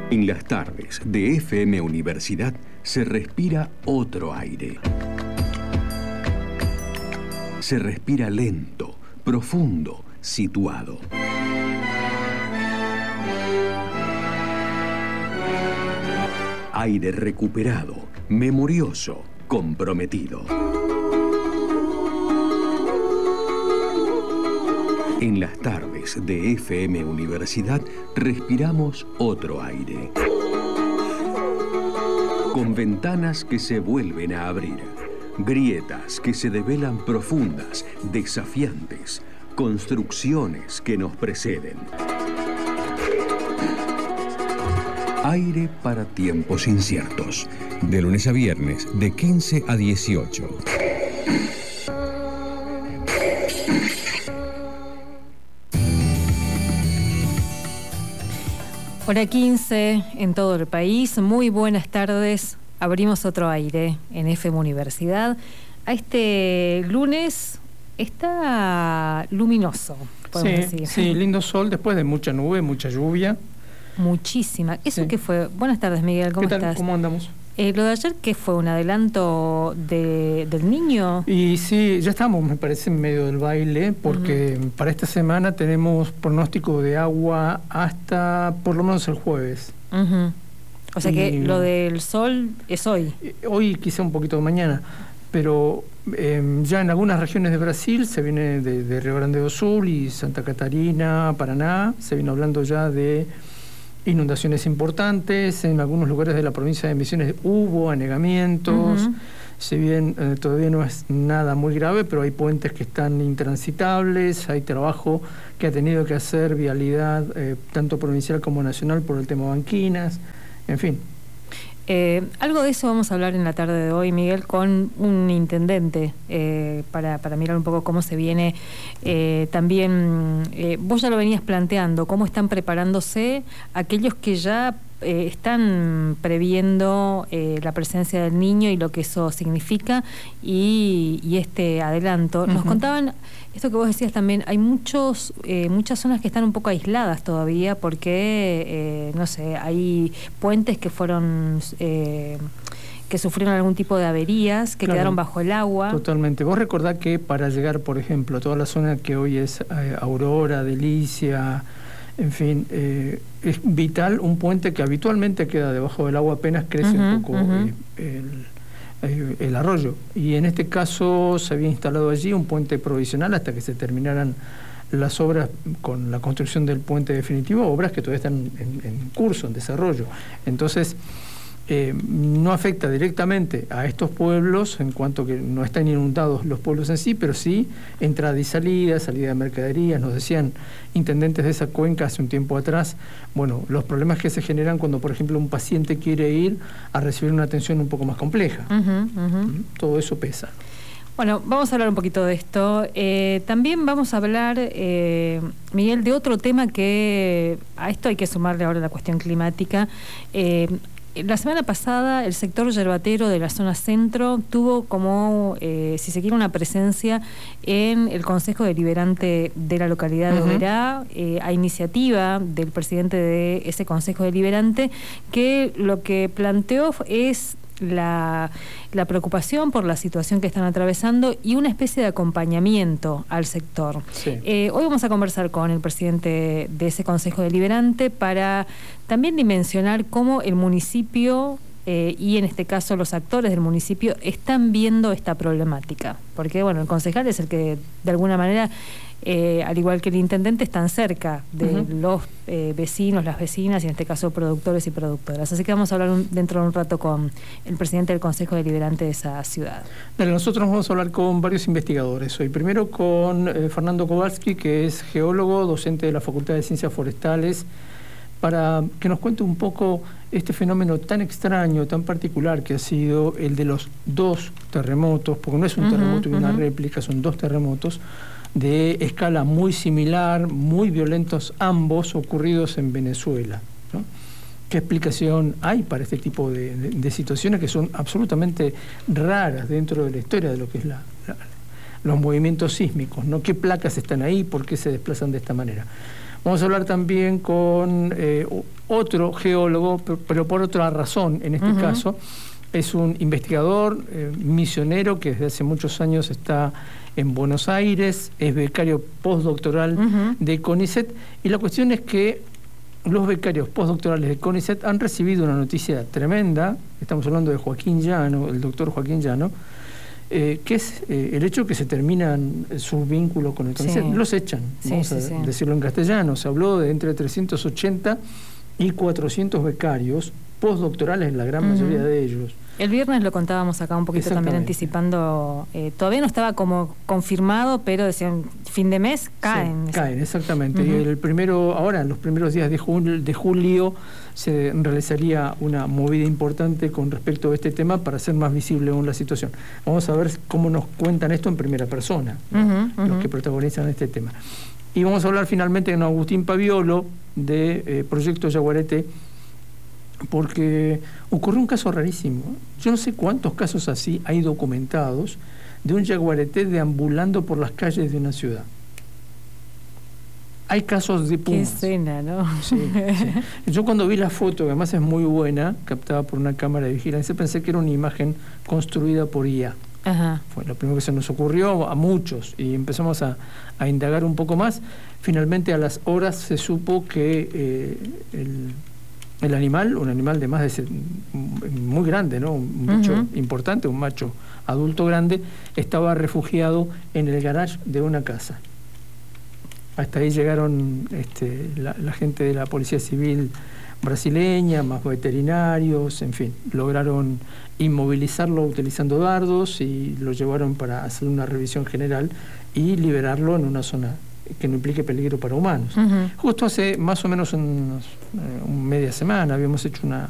En las tardes de FM Universidad se respira otro aire. Se respira lento, profundo, situado. Aire recuperado, memorioso, comprometido. En las tardes de FM Universidad respiramos otro aire. Con ventanas que se vuelven a abrir, grietas que se develan profundas, desafiantes, construcciones que nos preceden. Aire para tiempos inciertos. De lunes a viernes, de 15 a 18. Hora 15 en todo el país. Muy buenas tardes. Abrimos otro aire en FM Universidad. A este lunes está luminoso, podemos decir. Sí, lindo sol después de mucha nube, mucha lluvia. Muchísima. ¿Eso qué fue? Buenas tardes, Miguel. ¿Cómo estás? ¿Cómo andamos? Lo de ayer, ¿qué fue? ¿Un adelanto del niño? Y sí, ya estamos, me parece, en medio del baile, porque para esta semana tenemos pronóstico de agua hasta por lo menos el jueves. O sea que lo del sol es hoy. Hoy, quizá un poquito de mañana, pero ya en algunas regiones de Brasil se viene de Río Grande do Sul y Santa Catarina, Paraná, se viene hablando ya de inundaciones importantes. En algunos lugares de la provincia de Misiones hubo anegamientos. Si bien todavía no es nada muy grave, pero hay puentes que están intransitables, hay trabajo que ha tenido que hacer Vialidad, tanto provincial como nacional, por el tema banquinas, en fin. Algo de eso vamos a hablar en la tarde de hoy, Miguel, con un intendente, para mirar un poco cómo se viene. También, vos ya lo venías planteando, cómo están preparándose aquellos que ya están previendo la presencia del niño y lo que eso significa, y este adelanto. Nos contaban, esto que vos decías también, hay muchas zonas que están un poco aisladas todavía porque, no sé, hay puentes que fueron que sufrieron algún tipo de averías, que quedaron bajo el agua. Totalmente. Vos recordás que para llegar, por ejemplo, a toda la zona que hoy es Aurora, Delicia, en fin, es vital un puente que habitualmente queda debajo del agua, apenas crece un poco el arroyo. Y en este caso se había instalado allí un puente provisional hasta que se terminaran las obras con la construcción del puente definitivo, obras que todavía están en curso, en desarrollo. Entonces, no afecta directamente a estos pueblos en cuanto que no están inundados los pueblos en sí, pero sí entrada y salida de mercaderías. Nos decían intendentes de esa cuenca hace un tiempo atrás, bueno, los problemas que se generan cuando, por ejemplo, un paciente quiere ir a recibir una atención un poco más compleja. Todo eso pesa. Bueno, vamos a hablar un poquito de esto. También vamos a hablar, Miguel, de otro tema que a esto hay que sumarle ahora la cuestión climática. La semana pasada el sector yerbatero de la zona centro tuvo como, si se quiere, una presencia en el Consejo Deliberante de la localidad de Oberá, a iniciativa del presidente de ese Consejo Deliberante, que lo que planteó es la preocupación por la situación que están atravesando y una especie de acompañamiento al sector. Sí. Hoy vamos a conversar con el presidente de ese Consejo Deliberante para también dimensionar cómo el municipio y en este caso los actores del municipio están viendo esta problemática. Porque bueno, el concejal es el que de alguna manera, al igual que el intendente, están cerca de los vecinos, las vecinas y en este caso productores y productoras. Así que vamos a hablar dentro de un rato con el presidente del Consejo Deliberante de esa ciudad. Dale, nosotros vamos a hablar con varios investigadores hoy. Primero con Fernando Kowalski, que es geólogo, docente de la Facultad de Ciencias Forestales, para que nos cuente un poco este fenómeno tan extraño, tan particular que ha sido el de los dos terremotos, porque no es un terremoto y una réplica, son dos terremotos de escala muy similar, muy violentos ambos, ocurridos en Venezuela, ¿no? ¿Qué explicación hay para este tipo de situaciones que son absolutamente raras dentro de la historia de lo que es los movimientos sísmicos, ¿no? ¿Qué placas están ahí? ¿Por qué se desplazan de esta manera? Vamos a hablar también con otro geólogo, pero por otra razón en este caso. Es un investigador misionero que desde hace muchos años está en Buenos Aires, es becario postdoctoral de CONICET, y la cuestión es que los becarios postdoctorales de CONICET han recibido una noticia tremenda. Estamos hablando de Joaquín Llano, el doctor Joaquín Llano, que es el hecho que se terminan sus vínculos con el CONICET. Sí. Los echan, vamos a decirlo en castellano. Se habló de entre 380 y 400 becarios postdoctorales, la gran mayoría de ellos. El viernes lo contábamos acá un poquito también anticipando, todavía no estaba como confirmado, pero decían fin de mes caen. Sí, caen, exactamente. Y el primero, ahora en los primeros días de julio se realizaría una movida importante con respecto a este tema para hacer más visible aún la situación. Vamos a ver cómo nos cuentan esto en primera persona, los que protagonizan este tema. Y vamos a hablar finalmente con Agustín Paviolo de Proyecto Yaguareté, porque ocurrió un caso rarísimo. Yo no sé cuántos casos así hay documentados de un yaguareté deambulando por las calles de una ciudad. Hay casos de pumas. Qué escena, ¿no? Sí. Yo cuando vi la foto, que además es muy buena, captada por una cámara de vigilancia, pensé que era una imagen construida por IA. Fue lo primero que se nos ocurrió a muchos, y empezamos a indagar un poco más. Finalmente, a las horas se supo que el animal, un animal de más de muy grande, ¿no? Un bicho importante, un macho adulto grande, estaba refugiado en el garage de una casa. Hasta ahí llegaron la gente de la Policía Civil brasileña, más veterinarios, en fin, lograron inmovilizarlo utilizando dardos y lo llevaron para hacer una revisión general y liberarlo en una zona que no implique peligro para humanos. Justo hace más o menos media semana habíamos hecho una